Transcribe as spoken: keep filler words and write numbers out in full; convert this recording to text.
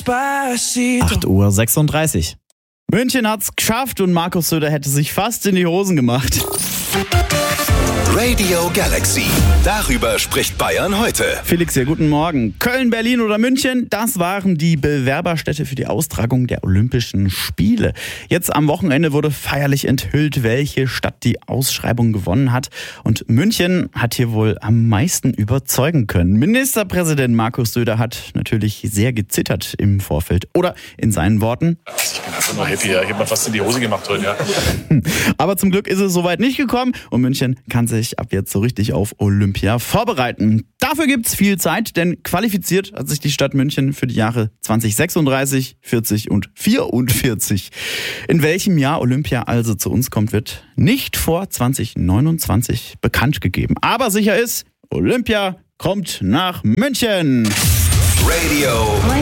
acht Uhr sechsunddreißig. München hat's geschafft und Markus Söder hätte sich fast in die Hosen gemacht. Radio Galaxy. Darüber spricht Bayern heute. Felix hier, guten Morgen. Köln, Berlin oder München, das waren die Bewerberstädte für die Austragung der Olympischen Spiele. Jetzt am Wochenende wurde feierlich enthüllt, welche Stadt die Ausschreibung gewonnen hat. Und München hat hier wohl am meisten überzeugen können. Ministerpräsident Markus Söder hat natürlich sehr gezittert im Vorfeld. Oder in seinen Worten: Ich bin einfach nur happy, ja. Ich habe mir fast in die Hose gemacht heute, ja. Aber zum Glück ist es soweit nicht gekommen und München kann sich ab jetzt so richtig auf Olympia vorbereiten. Dafür gibt's viel Zeit, denn qualifiziert hat sich die Stadt München für die Jahre zwanzig sechsunddreißig, vierzig und vierundvierzig. In welchem Jahr Olympia also zu uns kommt, wird nicht vor zwanzig neunundzwanzig bekannt gegeben. Aber sicher ist, Olympia kommt nach München. Radio